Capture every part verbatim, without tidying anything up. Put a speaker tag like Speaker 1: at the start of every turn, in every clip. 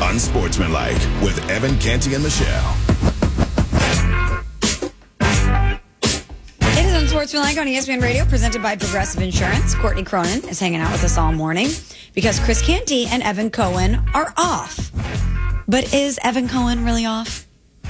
Speaker 1: Unsportsmanlike with Evan Canty and Michelle.
Speaker 2: It is Unsportsmanlike on E S P N Radio, presented by Progressive Insurance. Courtney Cronin is hanging out with us all morning because Chris Canty and Evan Cohen are off. But is Evan Cohen really off?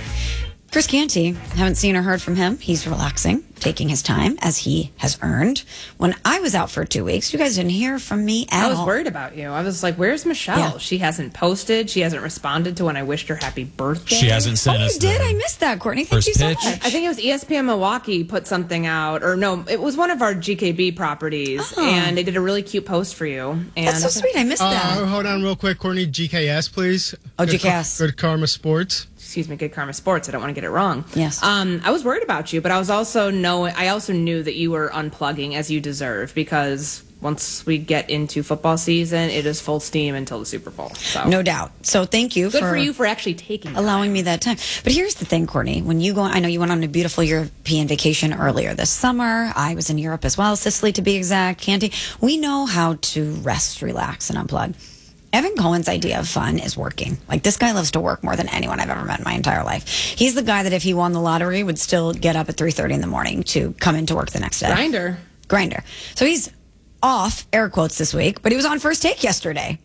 Speaker 2: Chris Canty, haven't seen or heard from him. He's relaxing, taking his time as he has earned. When I was out for two weeks, you guys didn't hear from me at all.
Speaker 3: I was all. worried about you. I was like, where's Michelle? Yeah. She hasn't posted. She hasn't responded to when I wished her happy birthday.
Speaker 4: She hasn't sent
Speaker 2: oh,
Speaker 4: us
Speaker 2: you did? I missed that, Courtney. Thank you so
Speaker 4: pitch.
Speaker 2: much.
Speaker 3: I think it was E S P N Milwaukee put something out, or no, it was one of our G K B properties, oh. and they did a really cute post for you. And
Speaker 2: That's so sweet. I missed
Speaker 5: uh,
Speaker 2: that.
Speaker 5: Hold on real quick, Courtney. G K S, please.
Speaker 2: Oh,
Speaker 5: Good
Speaker 2: G K S.
Speaker 5: Good Karma Sports.
Speaker 3: Excuse me, Good Karma Sports. I don't want to get it wrong.
Speaker 2: Yes.
Speaker 3: Um, I was worried about you, but I was also know I also knew that you were unplugging as you deserve, because once we get into football season, it is full steam until the Super Bowl. So.
Speaker 2: No doubt. So thank you
Speaker 3: Good
Speaker 2: for,
Speaker 3: for you for actually taking
Speaker 2: allowing
Speaker 3: time.
Speaker 2: me that time. But here's the thing, Courtney. When you go, I know you went on a beautiful European vacation earlier this summer. I was in Europe as well, Sicily to be exact. Canty. We know how to rest, relax, and unplug. Evan Cohen's idea of fun is working. Like, this guy loves to work more than anyone I've ever met in my entire life. He's the guy that if he won the lottery would still get up at three thirty in the morning to come into work the next day.
Speaker 3: Grinder.
Speaker 2: Grinder. So he's off, air quotes, this week, but he was on First Take yesterday.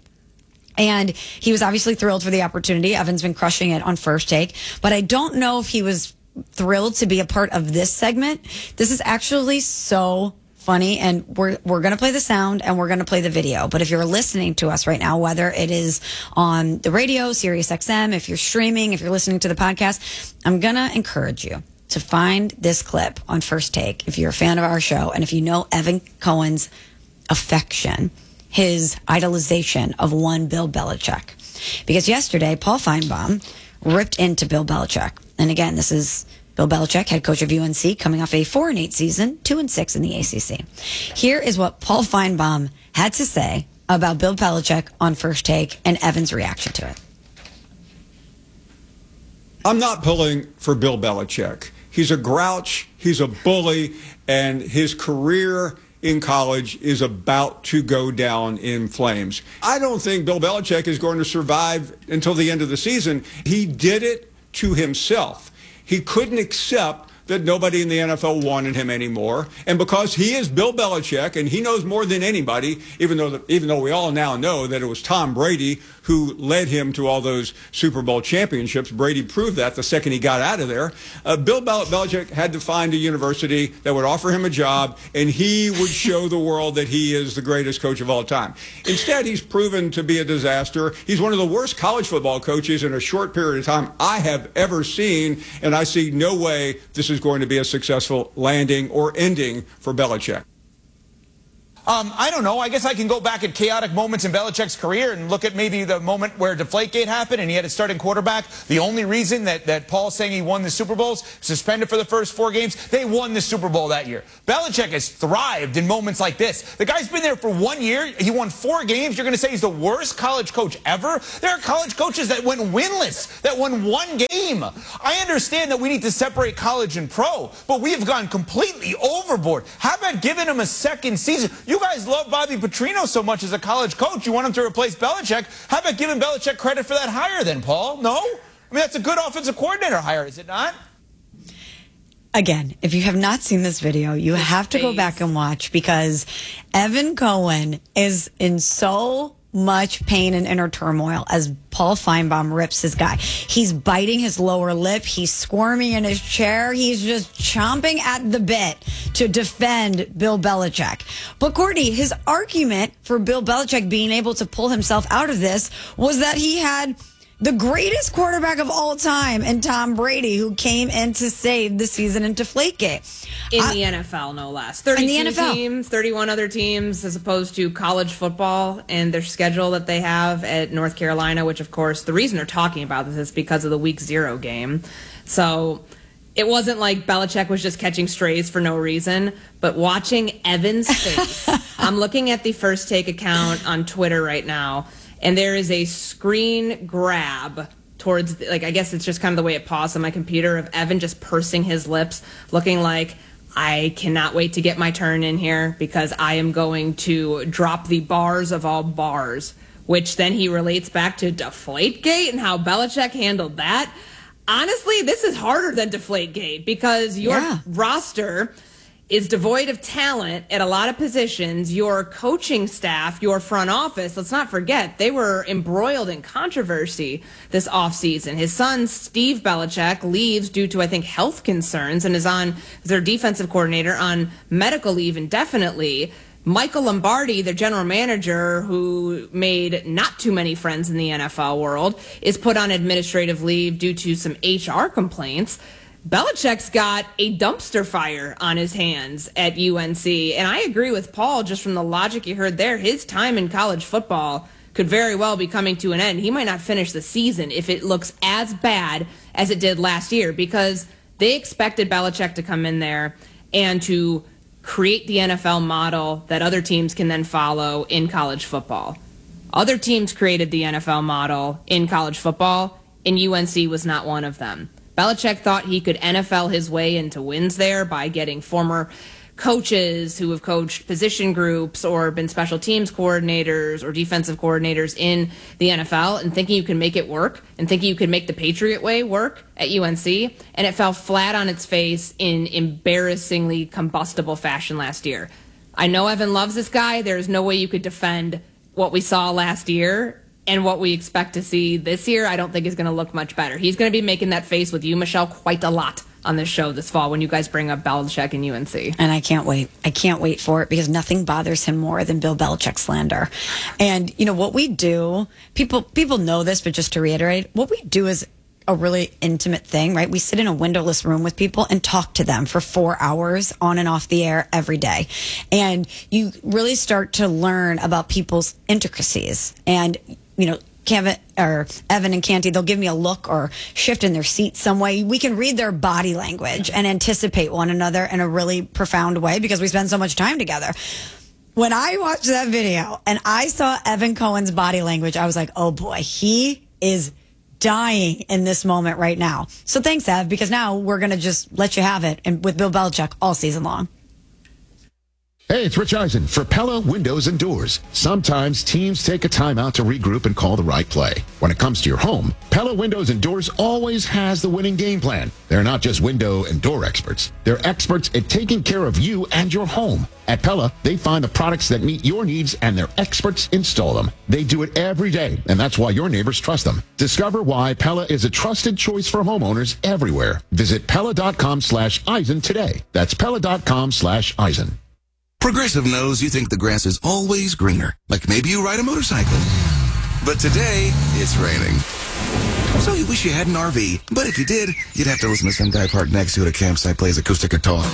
Speaker 2: And he was obviously thrilled for the opportunity. Evan's been crushing it on First Take. But I don't know if he was thrilled to be a part of this segment. This is actually so funny, and we're we're going to play the sound and we're going to play the video. But if you're listening to us right now, whether it is on the radio, Sirius X M, if you're streaming, if you're listening to the podcast, I'm going to encourage you to find this clip on First Take if you're a fan of our show, and if you know Evan Cohen's affection, his idolization of one Bill Belichick. Because yesterday, Paul Feinbaum ripped into Bill Belichick. And again, this is Bill Belichick, head coach of U N C, coming off a four and eight season, two and six in the A C C. Here is what Paul Feinbaum had to say about Bill Belichick on First Take and Evan's reaction to it.
Speaker 6: I'm not pulling for Bill Belichick. He's a grouch, he's a bully, and his career in college is about to go down in flames. I don't think Bill Belichick is going to survive until the end of the season. He did it to himself. He couldn't accept that nobody in the N F L wanted him anymore. And because he is Bill Belichick and he knows more than anybody, even though the, even though we all now know that it was Tom Brady who led him to all those Super Bowl championships. Brady proved that the second he got out of there. Uh, Bill Bel- Belichick had to find a university that would offer him a job, and he would show the world that he is the greatest coach of all time. Instead, he's proven to be a disaster. He's one of the worst college football coaches in a short period of time I have ever seen, and I see no way this is going to be a successful landing or ending for Belichick.
Speaker 7: Um, I don't know. I guess I can go back at chaotic moments in Belichick's career and look at maybe the moment where Deflategate happened and he had a starting quarterback. The only reason that, that Paul's saying he won the Super Bowls, suspended for the first four games, they won the Super Bowl that year. Belichick has thrived in moments like this. The guy's been there for one year. He won four games. You're going to say he's the worst college coach ever? There are college coaches that went winless, that won one game. I understand that we need to separate college and pro, but we have gone completely overboard. How about giving him a second season? You guys love Bobby Petrino so much as a college coach. You want him to replace Belichick. How about giving Belichick credit for that hire then, Paul? No? I mean, that's a good offensive coordinator hire, is it not?
Speaker 2: Again, if you have not seen this video, you His have to face. go back and watch, because Evan Cohen is in so much pain and inner turmoil as Paul Feinbaum rips his guy. He's biting his lower lip. He's squirming in his chair. He's just chomping at the bit to defend Bill Belichick. But Courtney, his argument for Bill Belichick being able to pull himself out of this was that he had the greatest quarterback of all time in Tom Brady, who came in to save the season in Deflategate.
Speaker 3: In
Speaker 2: I,
Speaker 3: the N F L, no less. thirty-two
Speaker 2: in the N F L.
Speaker 3: teams, thirty-one other teams, as opposed to college football and their schedule that they have at North Carolina, which, of course, the reason they're talking about this is because of the week zero game. So it wasn't like Belichick was just catching strays for no reason, but watching Evan's face. I'm looking at the First Take account on Twitter right now, and there is a screen grab towards, the, like, I guess it's just kind of the way it paused on my computer, of Evan just pursing his lips, looking like, I cannot wait to get my turn in here because I am going to drop the bars of all bars which then he relates back to Deflategate and how Belichick handled that. Honestly, this is harder than Deflategate because your
Speaker 2: yeah.
Speaker 3: roster is devoid of talent at a lot of positions. Your coaching staff, your front office, let's not forget, they were embroiled in controversy this offseason. His son, Steve Belichick, leaves due to, I think, health concerns and is on as their defensive coordinator on medical leave indefinitely. Michael Lombardi, their general manager, who made not too many friends in the N F L world, is put on administrative leave due to some H R complaints. Belichick's got a dumpster fire on his hands at U N C. And I agree with Paul, just from the logic you heard there. His time in college football could very well be coming to an end. He might not finish the season if it looks as bad as it did last year, because they expected Belichick to come in there and to create the N F L model that other teams can then follow in college football. Other teams created the N F L model in college football, and U N C was not one of them. Belichick thought he could N F L his way into wins there by getting former coaches who have coached position groups or been special teams coordinators or defensive coordinators in the N F L, and thinking you can make it work and thinking you can make the Patriot way work at U N C, and it fell flat on its face in embarrassingly combustible fashion last year. I know Evan loves this guy. There's no way you could defend what we saw last year. And what we expect to see this year, I don't think is going to look much better. He's going to be making that face with you, Michelle, quite a lot on this show this fall when you guys bring up Belichick and U N C.
Speaker 2: And I can't wait. I can't wait for it, because nothing bothers him more than Bill Belichick slander. And, you know, what we do, people people know this, but just to reiterate, what we do is a really intimate thing, right? We sit in a windowless room with people and talk to them for four hours on and off the air every day. And you really start to learn about people's intricacies. And, you know, Kevin or Evan and Canty, they'll give me a look or shift in their seat some way. We can read their body language and anticipate one another in a really profound way because we spend so much time together. When I watched that video and I saw Evan Cohen's body language, I was like, oh boy, he is dying in this moment right now. So thanks, Ev, because now we're going to just let you have it and with Bill Belichick all season long.
Speaker 4: Hey, it's Rich Eisen for Pella Windows and Doors. Sometimes teams take a timeout to regroup and call the right play. When it comes to your home, Pella Windows and Doors always has the winning game plan. They're not just window and door experts. They're experts at taking care of you and your home. At Pella, they find the products that meet your needs and their experts install them. They do it every day, and that's why your neighbors trust them. Discover why Pella is a trusted choice for homeowners everywhere. Visit Pella.com slash Eisen today. That's Pella.com slash Eisen.
Speaker 8: Progressive knows you think the grass is always greener, like maybe you ride a motorcycle. But today, it's raining. So you wish you had an R V, but if you did, you'd have to listen to some guy parked next to you at a campsite plays acoustic guitar.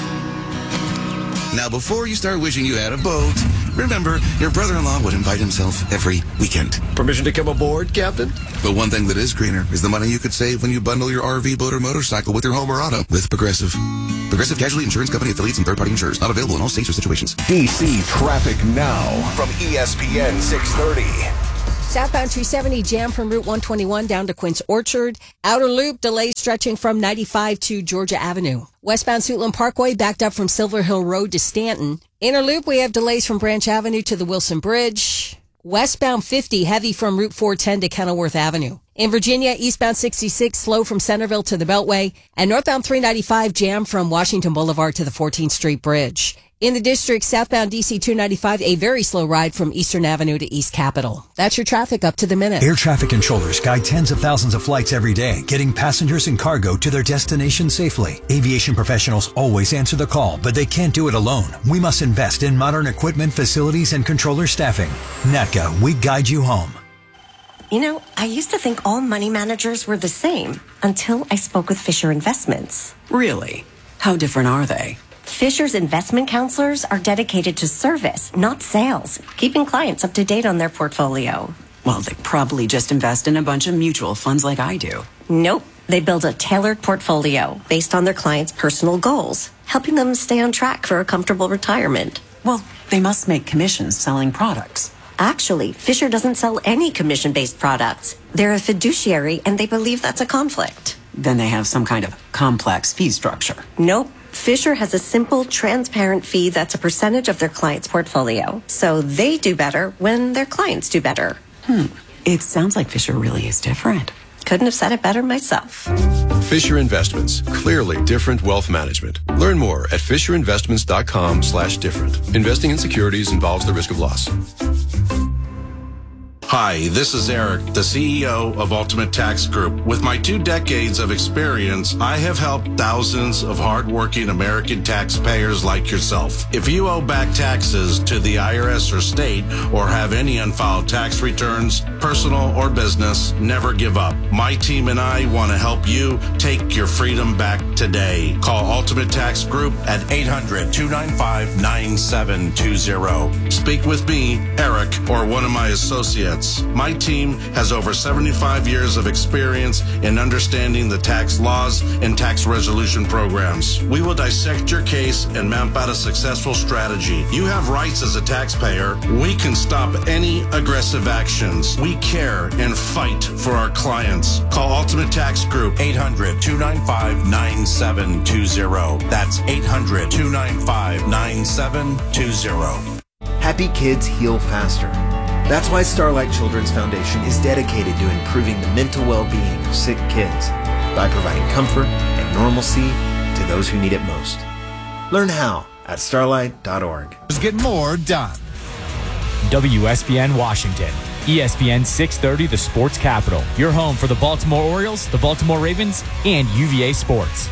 Speaker 8: Now, before you start wishing you had a boat, remember, your brother-in-law would invite himself every weekend.
Speaker 9: Permission to come aboard, Captain?
Speaker 8: But one thing that is greener is the money you could save when you bundle your R V, boat, or motorcycle with your home or auto with Progressive. Progressive Casualty Insurance Company affiliates and third-party insurers. Not available in all states or situations.
Speaker 1: D C traffic now from E S P N six thirty.
Speaker 10: Southbound two seventy jam from Route one twenty-one down to Quince Orchard. Outer Loop delays stretching from ninety-five to Georgia Avenue. Westbound Suitland Parkway backed up from Silver Hill Road to Stanton. Inner Loop, we have delays from Branch Avenue to the Wilson Bridge. Westbound fifty heavy from Route four ten to Kenilworth Avenue. In Virginia, eastbound sixty-six slow from Centerville to the Beltway. And northbound three ninety-five jam from Washington Boulevard to the fourteenth Street Bridge. In the district, southbound D C two ninety-five, a very slow ride from Eastern Avenue to East Capitol. That's your traffic up to the minute.
Speaker 11: Air traffic controllers guide tens of thousands of flights every day, getting passengers and cargo to their destination safely. Aviation professionals always answer the call, but they can't do it alone. We must invest in modern equipment, facilities, and controller staffing. N A T C A, we guide you home.
Speaker 12: You know, I used to think all money managers were the same until I spoke with Fisher Investments.
Speaker 13: Really? How different are they?
Speaker 12: Fisher's investment counselors are dedicated to service, not sales, keeping clients up to date on their portfolio.
Speaker 13: Well, they probably just invest in a bunch of mutual funds like I do.
Speaker 12: Nope. They build a tailored portfolio based on their clients' personal goals, helping them stay on track for a comfortable retirement.
Speaker 13: Well, they must make commissions selling products.
Speaker 12: Actually, Fisher doesn't sell any commission-based products. They're a fiduciary, and they believe that's a conflict.
Speaker 13: Then they have some kind of complex fee structure.
Speaker 12: Nope. Fisher has a simple, transparent fee that's a percentage of their client's portfolio. So they do better when their clients do better.
Speaker 13: Hmm. It sounds like Fisher really is different.
Speaker 12: Couldn't have said it better myself.
Speaker 14: Fisher Investments. Clearly different wealth management. Learn more at fisherinvestments.com slash different. Investing in securities involves the risk of loss.
Speaker 15: Hi, this is Eric, the C E O of Ultimate Tax Group. With my two decades of experience, I have helped thousands of hardworking American taxpayers like yourself. If you owe back taxes to the I R S or state, or have any unfiled tax returns, personal or business, never give up. My team and I want to help you take your freedom back today. Call Ultimate Tax Group at eight hundred, two nine five, nine seven two zero. Speak with me, Eric, or one of my associates. My team has over seventy-five years of experience in understanding the tax laws and tax resolution programs. We will dissect your case and map out a successful strategy. You have rights as a taxpayer. We can stop any aggressive actions. We care and fight for our clients. Call Ultimate Tax Group, eight hundred, two nine five, nine seven two zero. That's eight hundred, two nine five, nine seven two zero.
Speaker 16: Happy kids heal faster. That's why Starlight Children's Foundation is dedicated to improving the mental well-being of sick kids by providing comfort and normalcy to those who need it most. Learn how at starlight dot org.
Speaker 17: Let's get more done.
Speaker 18: W S B N Washington. E S P N six thirty, the sports capital. Your home for the Baltimore Orioles, the Baltimore Ravens, and U V A Sports.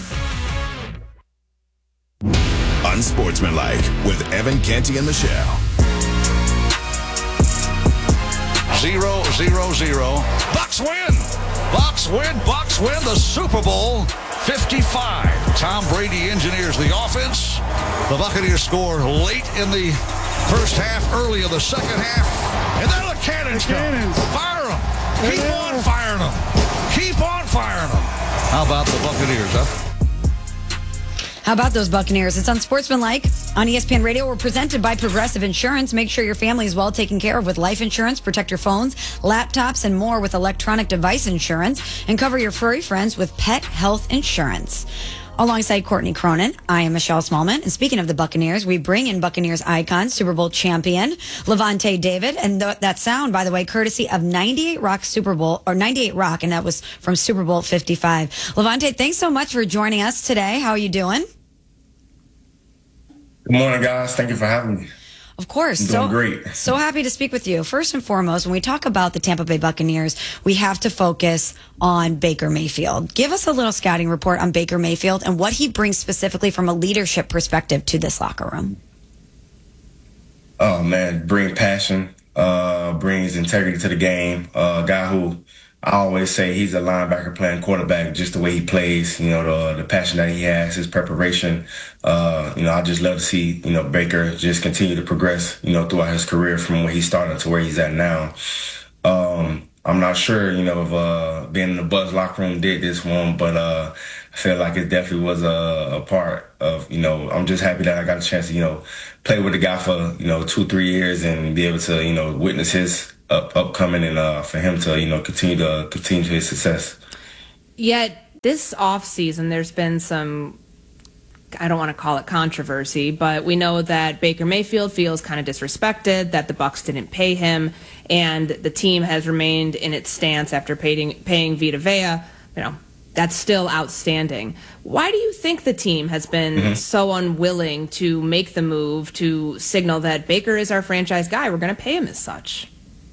Speaker 1: Unsportsmanlike with Evan Canty and Michelle.
Speaker 19: Zero, zero, zero. Bucks win. Bucks win. Bucks win the Super Bowl fifty-five. Tom Brady engineers the offense. The Buccaneers score late in the first half, early in the second half. And there the cannons go. Fire them. Keep on firing them. Keep on firing them. How about the Buccaneers, huh?
Speaker 2: How about those Buccaneers? It's Unsportsmanlike on E S P N Radio. We're presented by Progressive Insurance. Make sure your family is well taken care of with life insurance. Protect your phones, laptops, and more with electronic device insurance. And cover your furry friends with pet health insurance. Alongside Courtney Cronin, I am Michelle Smallman. And speaking of the Buccaneers, we bring in Buccaneers icon, Super Bowl champion, Lavonte David. And th- that sound, by the way, courtesy of ninety-eight Rock Super Bowl, or ninety-eight Rock, and that was from Super Bowl fifty-five. Lavonte, thanks so much for joining us today. How are you doing?
Speaker 20: Good morning, guys. Thank you for having me.
Speaker 2: Of course.
Speaker 20: I'm
Speaker 2: so
Speaker 20: doing great.
Speaker 2: So happy to speak with you. First and foremost, when we talk about the Tampa Bay Buccaneers, we have to focus on Baker Mayfield. Give us a little scouting report on Baker Mayfield and what he brings specifically from a leadership perspective to this locker room.
Speaker 20: Oh, man, bring passion, uh, brings integrity to the game. Uh, a guy who I always say he's a linebacker playing quarterback, just the way he plays, you know, the, the passion that he has, his preparation. Uh, you know, I just love to see, you know, Baker just continue to progress, you know, throughout his career from where he started to where he's at now. Um, I'm not sure, you know, if uh, being in the Bucs locker room did this for him, but uh, I feel like it definitely was a, a part of, you know, I'm just happy that I got a chance to, you know, play with the guy for, you know, two, three years and be able to, you know, witness his Up, upcoming and uh, for him to, you know, continue to continue his success.
Speaker 3: Yet this offseason, there's been some, I don't want to call it controversy, but we know that Baker Mayfield feels kind of disrespected, that the Bucs didn't pay him, and the team has remained in its stance after paying, paying Vita Vea. You know, that's still outstanding. Why do you think the team has been mm-hmm. so unwilling to make the move to signal that Baker is our franchise guy? We're going to pay him as such.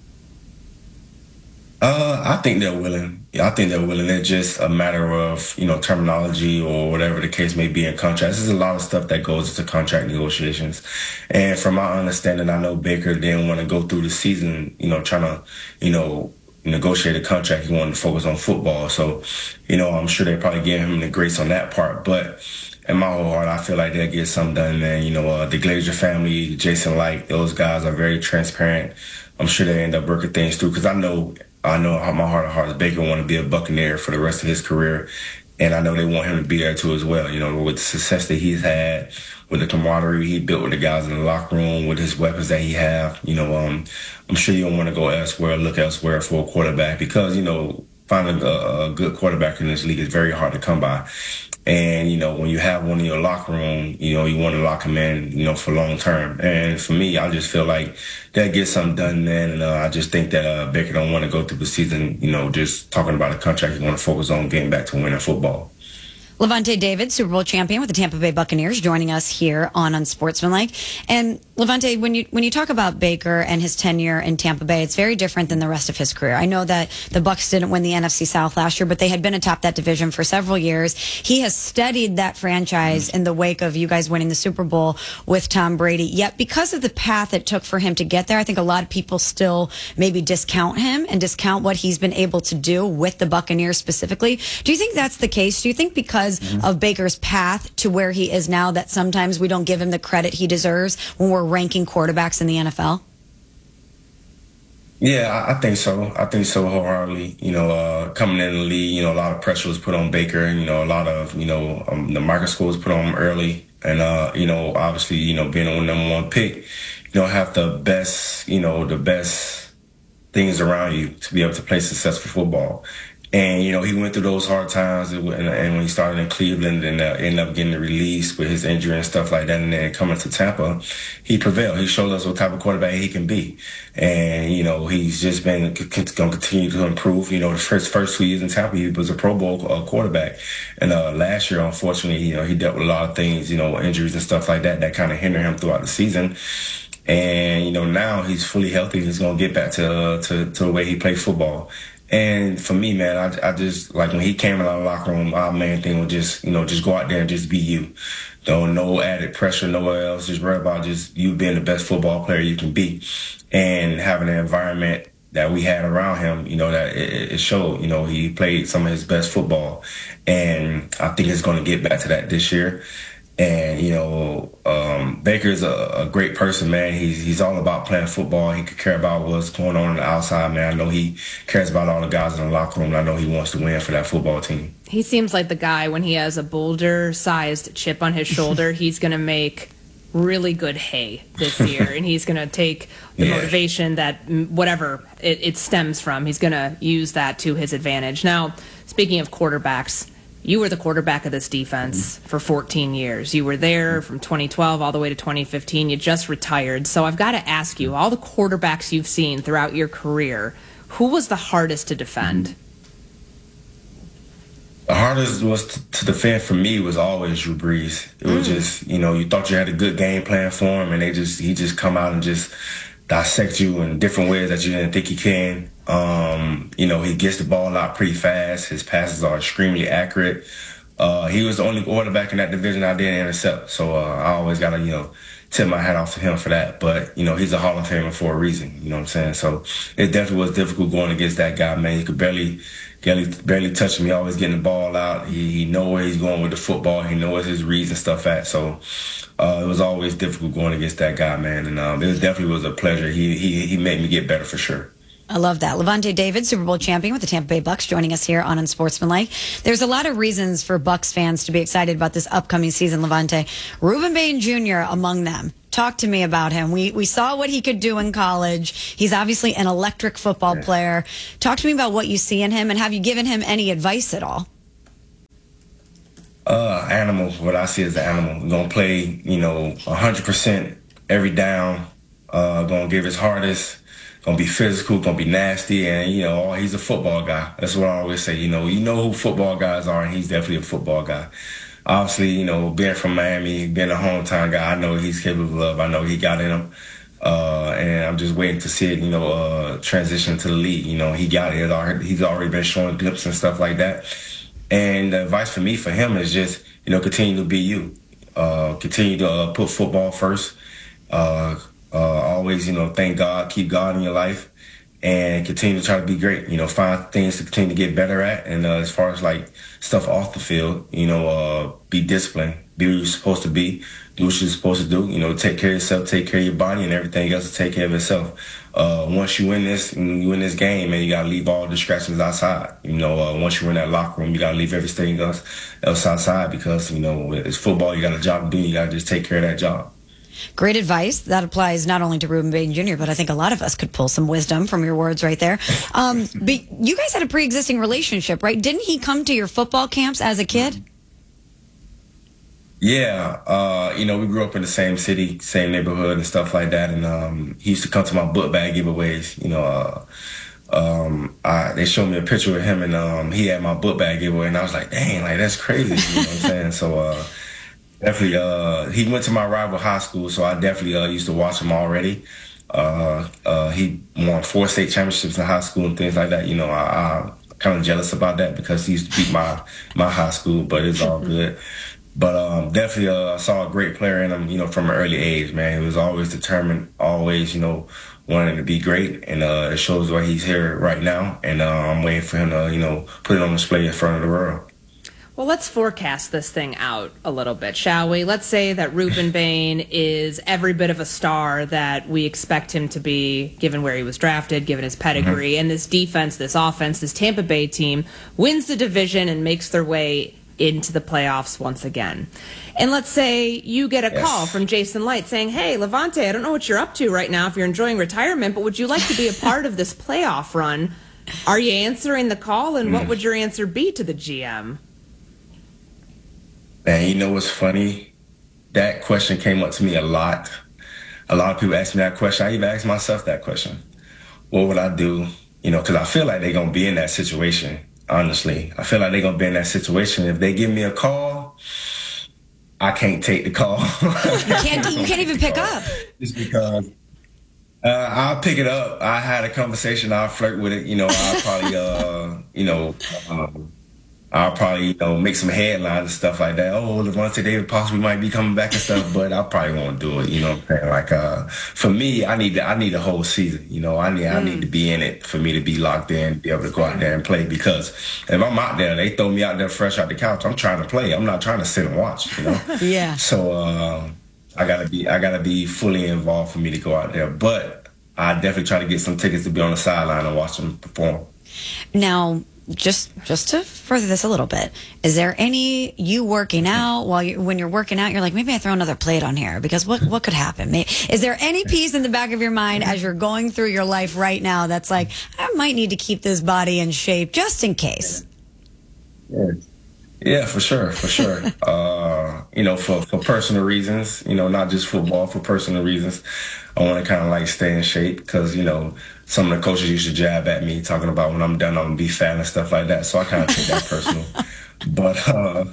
Speaker 20: Uh, I think they're willing. Yeah, I think they're willing. It's just a matter of, you know, terminology or whatever the case may be in contracts. There's a lot of stuff that goes into contract negotiations. And from my understanding, I know Baker didn't want to go through the season, you know, trying to, you know, negotiate a contract. He wanted to focus on football. So, you know, I'm sure they probably gave him the grace on that part. But in my whole heart, I feel like they'll get something done, man. You know, uh, the Glazer family, Jason Light, those guys are very transparent. I'm sure they end up working things through because I know I know how my heart of hearts Baker want to be a Buccaneer for the rest of his career. And I know they want him to be there too as well. You know, with the success that he's had, with the camaraderie he built with the guys in the locker room, with his weapons that he have, you know, um, I'm sure you don't want to go elsewhere, look elsewhere for a quarterback because, you know, finding a, a good quarterback in this league is very hard to come by. And, you know, when you have one in your locker room, you know, you want to lock him in, you know, for long term. And for me, I just feel like that gets something done then. And uh, I just think that uh, Baker don't want to go through the season, you know, just talking about a contract. He want to focus on getting back to winning football.
Speaker 2: Lavonte David, Super Bowl champion with the Tampa Bay Buccaneers, joining us here on Unsportsmanlike. And Lavonte, when you when you talk about Baker and his tenure in Tampa Bay, it's very different than the rest of his career. I know that the Bucs didn't win the N F C South last year, but they had been atop that division for several years. He has studied that franchise in the wake of you guys winning the Super Bowl with Tom Brady. Yet, because of the path it took for him to get there, I think a lot of people still maybe discount him and discount what he's been able to do with the Buccaneers specifically. Do you think that's the case? Do you think because of Baker's path to where he is now that sometimes we don't give him the credit he deserves when we're ranking quarterbacks in the N F L?
Speaker 20: Yeah, I think so. I think so wholeheartedly. You know, uh, coming in the league, you know, a lot of pressure was put on Baker. You know, a lot of, you know, um, the microscope was put on him early. And, uh, you know, obviously, you know, being a number one pick, you don't have the best, you know, the best things around you to be able to play successful football. And, you know, he went through those hard times, and, and when he started in Cleveland and uh, ended up getting the release with his injury and stuff like that, and then coming to Tampa, he prevailed. He showed us what type of quarterback he can be. And, you know, he's just been going to continue to improve. You know, the first first two years in Tampa, he was a Pro Bowl uh, quarterback. And uh, last year, unfortunately, you know, he dealt with a lot of things, you know, injuries and stuff like that, that kind of hindered him throughout the season. And, you know, now he's fully healthy. He's going to get back to, uh, to, to the way he plays football. And for me, man, I, I just, like, when he came out of the locker room, our main thing was just, you know, just go out there and just be you. Don't, no added pressure nowhere else. Just worry about just you being the best football player you can be. And having an environment that we had around him, you know, that it, it showed, you know, he played some of his best football. And I think it's going to get back to that this year. And, you know, um, Baker's a, a great person, man. He's he's all about playing football. He could care about what's going on on the outside, man. I know he cares about all the guys in the locker room. And I know he wants to win for that football team.
Speaker 3: He seems like the guy when he has a boulder-sized chip on his shoulder, he's going to make really good hay this year. And he's going to take the yeah. motivation that whatever it, it stems from, he's going to use that to his advantage. Now, speaking of quarterbacks, you were the quarterback of this defense for fourteen years. You were there from twenty twelve all the way to twenty fifteen. You just retired. So I've got to ask you, all the quarterbacks you've seen throughout your career, who was the hardest to defend?
Speaker 20: The hardest was to, to defend for me was always Drew Brees. It was mm. just, you know, you thought you had a good game plan for him, and they just he just come out and just dissect you in different ways that you didn't think he can. Um, you know, he gets the ball out pretty fast. His passes are extremely accurate. Uh, he was the only quarterback in that division I didn't intercept. So uh, I always got to, you know, tip my hat off to him for that. But, you know, he's a Hall of Famer for a reason. You know what I'm saying? So it definitely was difficult going against that guy, man. He could barely, barely, barely touch him. He always getting the ball out. He, he know where he's going with the football. He knows his reads and stuff at. So uh, it was always difficult going against that guy, man. And um, it was definitely was a pleasure. He, he, he made me get better for sure.
Speaker 2: I love that. Lavonte David, Super Bowl champion with the Tampa Bay Bucs, joining us here on Unsportsmanlike. There's a lot of reasons for Bucs fans to be excited about this upcoming season, Lavonte. Rueben Bain Junior among them. Talk to me about him. We we saw what he could do in college. He's obviously an electric football yeah. player. Talk to me about what you see in him, and have you given him any advice at all?
Speaker 20: Uh, animal. What I see as an animal. Gonna play, you know, one hundred percent every down. Uh, gonna give his hardest. Gonna be physical, gonna be nasty, and, you know, he's a football guy. That's what I always say. You know, you know who football guys are, and he's definitely a football guy. Obviously, you know, being from Miami, being a hometown guy, I know he's capable of. I know he got in him, uh, and I'm just waiting to see it, you know, uh, transition to the league. You know, he got it. He's already been showing glimpses and stuff like that. And the advice for me, for him, is just, you know, continue to be you. Uh, continue to uh, put football first. Uh, Uh, always, you know, thank God, keep God in your life, and continue to try to be great. You know, find things to continue to get better at. And uh, as far as like stuff off the field, you know, uh, be disciplined, be what you're supposed to be, do what you're supposed to do. You know, take care of yourself, take care of your body, and everything else to take care of itself. Uh, once you win this, you win this game, man, you gotta leave all distractions outside. You know, uh, once you're in that locker room, you gotta leave everything else else outside, because, you know, it's football. You got a job to do. You gotta just take care of that job.
Speaker 2: Great advice. That applies not only to Rueben Bain Junior, but I think a lot of us could pull some wisdom from your words right there. Um, but you guys had a pre-existing relationship, right? Didn't he come to your football camps as a kid?
Speaker 20: Yeah, uh, you know, we grew up in the same city, same neighborhood and stuff like that. And um, he used to come to my book bag giveaways. You know, uh, um, I, they showed me a picture of him, and um, he had my book bag giveaway, and I was like, dang, like that's crazy. You know what I'm saying? So uh, definitely, uh, he went to my rival high school, so I definitely uh, used to watch him already. Uh, uh, he won four state championships in high school and things like that. You know, I, I'm kind of jealous about that because he used to beat my my high school, but it's all good. But um, definitely uh, saw a great player in him, you know, from an early age, man. He was always determined, always, you know, wanting to be great. And uh, it shows why he's here right now. And uh, I'm waiting for him to, you know, put it on display in front of the world.
Speaker 3: Well, let's forecast this thing out a little bit, shall we? Let's say that Rueben Bain is every bit of a star that we expect him to be, given where he was drafted, given his pedigree. Mm-hmm. And this defense, this offense, this Tampa Bay team wins the division and makes their way into the playoffs once again. And let's say you get a yes. call from Jason Licht saying, hey, Levante, I don't know what you're up to right now if you're enjoying retirement, but would you like to be a part of this playoff run? Are you answering the call, and mm. what would your answer be to the G M?
Speaker 20: Man, you know what's funny? That question came up to me a lot. A lot of people ask me that question. I even ask myself that question. What would I do? You know, because I feel like they're going to be in that situation. Honestly, I feel like they're going to be in that situation. If they give me a call, I can't take the call.
Speaker 2: You can't, you can't even pick up.
Speaker 20: Just because uh, I'll pick it up. I had a conversation. I'll flirt with it. You know, I'll probably, uh, you know, um, I'll probably, you know, make some headlines and stuff like that. Oh, Levante David possibly might be coming back and stuff, but I probably won't do it. You know what I'm saying? Like, uh, for me, I need, I need a whole season. You know, I need, mm. I need to be in it for me to be locked in, be able to go out there and play. Because if I'm out there, they throw me out there fresh out the couch. I'm trying to play. I'm not trying to sit and watch. You know?
Speaker 2: Yeah.
Speaker 20: So uh, I gotta be, I gotta be fully involved for me to go out there. But I definitely try to get some tickets to be on the sideline and watch them perform.
Speaker 2: Now, just just to further this a little bit, is there any you working out while you when you're working out, you're like, maybe I throw another plate on here because what what could happen? Is there any piece in the back of your mind as you're going through your life right now that's like, I might need to keep this body in shape just in case?
Speaker 20: Yeah, yeah, for sure, for sure. uh, you know, for for personal reasons, you know, not just football, for personal reasons, I want to kind of like stay in shape because, you know, some of the coaches used to jab at me talking about when I'm done, I'm going to be fat and stuff like that. So I kind of take that personal. But uh,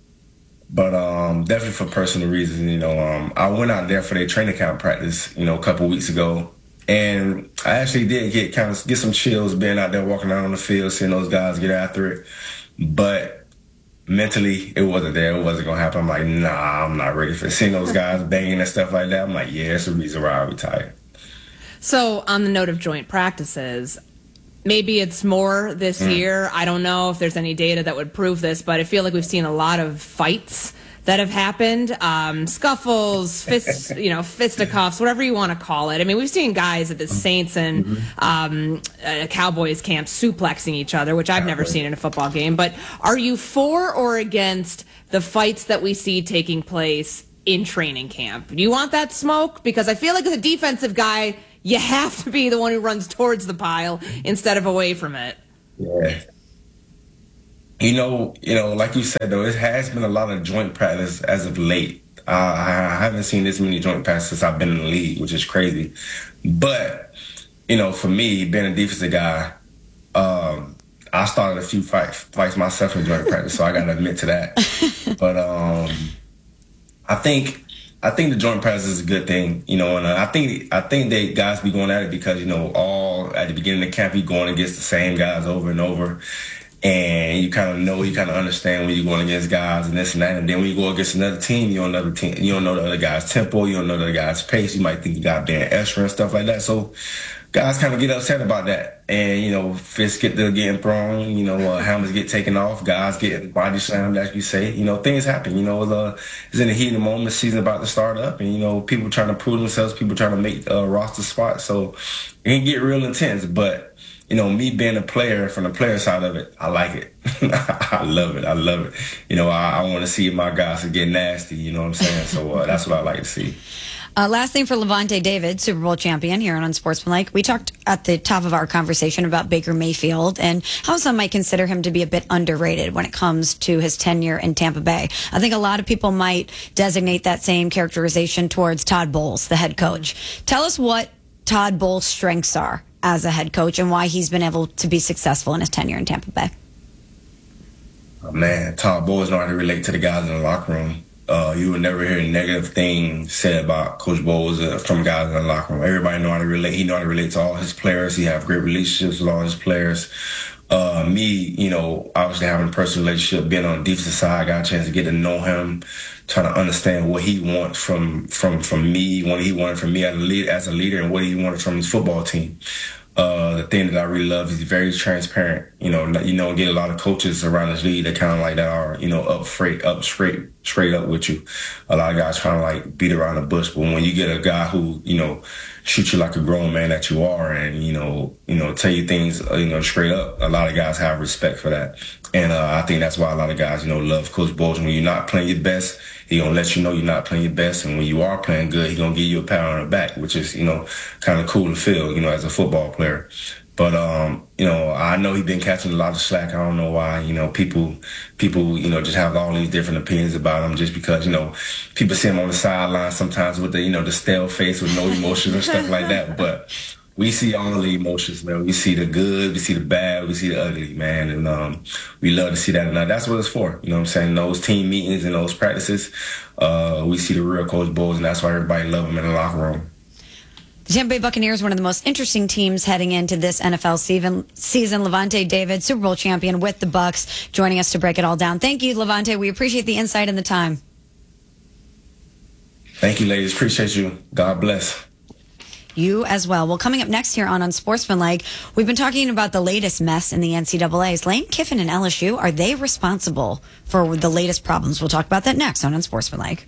Speaker 20: but um, definitely for personal reasons, you know, um, I went out there for their training camp practice, you know, a couple weeks ago. And I actually did get kind of get some chills being out there walking around on the field, seeing those guys get after it. But mentally, it wasn't there. It wasn't going to happen. I'm like, nah, I'm not ready for it. Seeing those guys banging and stuff like that, I'm like, yeah, it's the reason why I retired.
Speaker 3: So on the note of joint practices, maybe it's more this mm. year. I don't know if there's any data that would prove this, but I feel like we've seen a lot of fights that have happened, um, scuffles, fists, you know, fisticuffs, whatever you want to call it. I mean, we've seen guys at the Saints and mm-hmm. um, uh, Cowboys camp suplexing each other, which I've never seen in a football game. But are you for or against the fights that we see taking place in training camp? Do you want that smoke? Because I feel like as a defensive guy, you have to be the one who runs towards the pile instead of away from it.
Speaker 20: Yeah. You know, you know, like you said, though, it has been a lot of joint practice as of late. Uh, I haven't seen this many joint practices since I've been in the league, which is crazy. But, you know, for me, being a defensive guy, um, I started a few fight, fights myself in joint practice, so I got to admit to that. But um, I think I think the joint practice is a good thing, you know, and I think I think they guys be going at it because, you know, all at the beginning of camp, you going against the same guys over and over. And you kind of know, you kind of understand when you're going against guys and this and that. And then when you go against another team, you don't know the team, you don't know the other guy's tempo, you don't know the other guy's pace. You might think you got Ben Escher and stuff like that. So guys kind of get upset about that. And, you know, fists get to getting thrown, you know, uh, helmets get taken off, guys get body slammed, as you say. You know, things happen. You know, it's, uh, it's in the heat of the moment, the season about to start up. And, you know, people trying to prove themselves, people trying to make uh, roster spots. So it can get real intense. But, you know, me being a player, from the player side of it, I like it. I love it. I love it. You know, I, I want to see my guys get nasty. You know what I'm saying? So uh, that's what I like to see.
Speaker 2: Uh, last thing for Levante David, Super Bowl champion here on Unsportsmanlike. We talked at the top of our conversation about Baker Mayfield and how some might consider him to be a bit underrated when it comes to his tenure in Tampa Bay. I think a lot of people might designate that same characterization towards Todd Bowles, the head coach. Tell us what Todd Bowles' strengths are as a head coach and why he's been able to be successful in his tenure in Tampa Bay.
Speaker 20: Oh, man, Todd Bowles know how to relate to the guys in the locker room. Uh, you would never hear negative things said about Coach Bowles uh, from guys in the locker room. Everybody know how to relate. He know how to relate to all his players. He have great relationships with all his players. Uh, me, you know, obviously having a personal relationship, being on the defensive side, I got a chance to get to know him, trying to understand what he wants from from from me, what he wanted from me as a leader, as a leader, and what he wanted from his football team. Uh, the thing that I really love is he's very transparent. You know, you know, get a lot of coaches around this league that kind of like that are, you know, up straight, up straight, straight up with you. A lot of guys trying to like beat around the bush, but when you get a guy who, you know, shoot you like a grown man that you are, and you know, you know, tell you things, you know, straight up, a lot of guys have respect for that, and uh, I think that's why a lot of guys, you know, love Coach Bowles. When you're not playing your best, he gonna let you know you're not playing your best, and when you are playing good, he gonna give you a pat on the back, which is, you know, kind of cool to feel, you know, as a football player. But um, you know, I know he's been catching a lot of slack. I don't know why. You know, people, people, you know, just have all these different opinions about him just because, you know, people see him on the sideline sometimes with the, you know, the stale face with no emotions and stuff like that. But we see all the emotions, man. We see the good, we see the bad, we see the ugly, man. And um, we love to see that. And that's what it's for. You know what I'm saying? Those team meetings and those practices, uh, we see the real Coach Bowles, and that's why everybody love him in the locker room.
Speaker 2: The Tampa Bay Buccaneers, one of the most interesting teams heading into this N F L season. Season, Levante David, Super Bowl champion with the Bucs, joining us to break it all down. Thank you, Levante. We appreciate the insight and the time.
Speaker 20: Thank you, ladies. Appreciate you. God bless.
Speaker 2: You as well. Well, coming up next here on Unsportsmanlike, we've been talking about the latest mess in the N C double A's. Lane Kiffin and L S U, are they responsible for the latest problems? We'll talk about that next on Unsportsmanlike.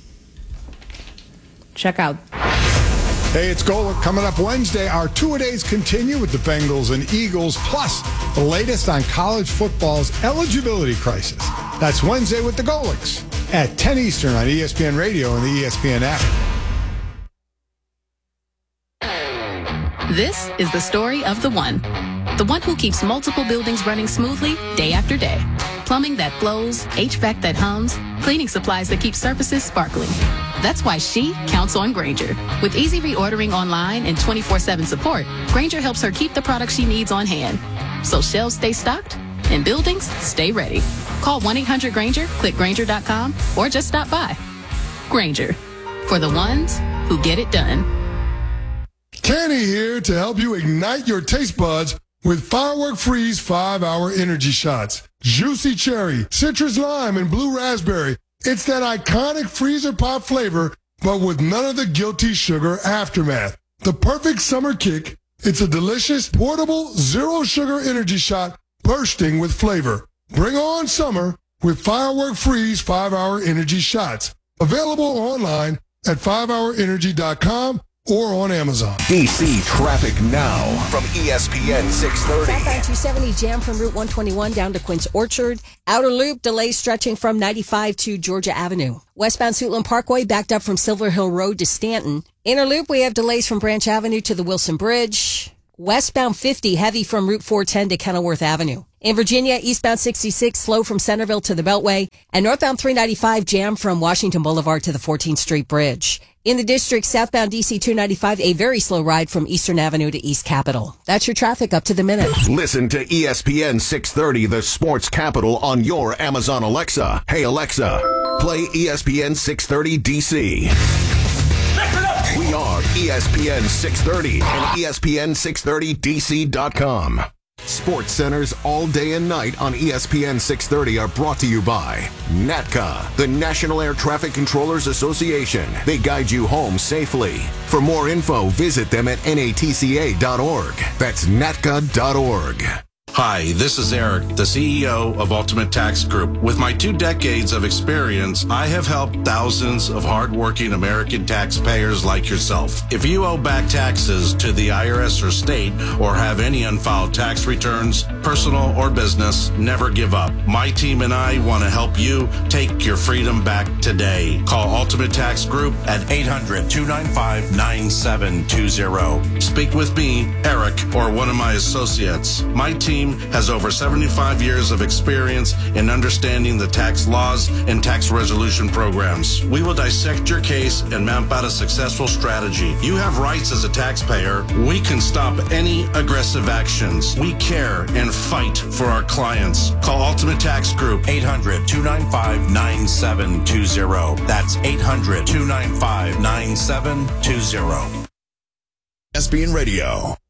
Speaker 3: Check out.
Speaker 17: Hey, it's Golic. Coming up Wednesday, our two-a-days continue with the Bengals and Eagles, plus the latest on college football's eligibility crisis. That's Wednesday with the Golics at ten Eastern on E S P N Radio and the E S P N app.
Speaker 21: This is the story of the one. The one who keeps multiple buildings running smoothly day after day. Plumbing that flows, H V A C that hums, cleaning supplies that keep surfaces sparkling. That's why she counts on Grainger. With easy reordering online and twenty-four seven support, Grainger helps her keep the products she needs on hand. So shelves stay stocked and buildings stay ready. Call one eight hundred Grainger, click Grainger dot com, or just stop by. Grainger, for the ones who get it done.
Speaker 17: Kenny here to help you ignite your taste buds with Firework Freeze five hour energy shots. Juicy cherry, citrus lime, and blue raspberry. It's that iconic freezer pop flavor, but with none of the guilty sugar aftermath. The perfect summer kick. It's a delicious, portable, zero sugar energy shot bursting with flavor. Bring on summer with Firework Freeze five hour energy shots. Available online at five hour energy dot com or on Amazon.
Speaker 1: D C traffic now from E S P N six thirty.
Speaker 10: Southbound two seventy jam from Route one twenty-one down to Quince Orchard. Outer Loop delays stretching from ninety-five to Georgia Avenue. Westbound Suitland Parkway backed up from Silver Hill Road to Stanton. Inner Loop, we have delays from Branch Avenue to the Wilson Bridge. Westbound fifty heavy from Route four ten to Kenilworth Avenue. In Virginia, eastbound sixty-six slow from Centerville to the Beltway. And northbound three ninety-five jam from Washington Boulevard to the fourteenth Street Bridge. In the district, southbound D C two ninety-five, a very slow ride from Eastern Avenue to East Capitol. That's your traffic up to the minute.
Speaker 1: Listen to E S P N six thirty, the sports capital, on your Amazon Alexa. Hey, Alexa, play E S P N six thirty D C. We are E S P N six thirty and E S P N six thirty D C dot com. Sports Centers all day and night on E S P N six thirty are brought to you by NATCA, the National Air Traffic Controllers Association. They guide you home safely. For more info, visit them at N A T C A dot org. That's N A T C A dot org.
Speaker 15: Hi, this is Eric, the C E O of Ultimate Tax Group. With my two decades of experience, I have helped thousands of hardworking American taxpayers like yourself. If you owe back taxes to the I R S or state or have any unfiled tax returns, personal or business, never give up. My team and I want to help you take your freedom back today. Call Ultimate Tax Group at eight hundred, two nine five, nine seven two zero. Speak with me, Eric, or one of my associates. My team has over seventy-five years of experience in understanding the tax laws and tax resolution programs. We will dissect your case and map out a successful strategy. You have rights as a taxpayer. We can stop any aggressive actions. We care and fight for our clients. Call Ultimate Tax Group, eight hundred, two nine five, nine seven two zero. That's eight hundred, two nine five, nine seven two zero.
Speaker 1: E S P N Radio.